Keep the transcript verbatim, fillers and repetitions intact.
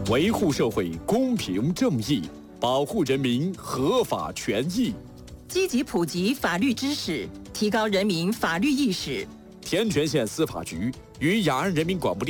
维护社会公平正义，保护人民合法权益， 积极普及法律知识，提高人民法律意识。 天全县司法局与雅安人民广播电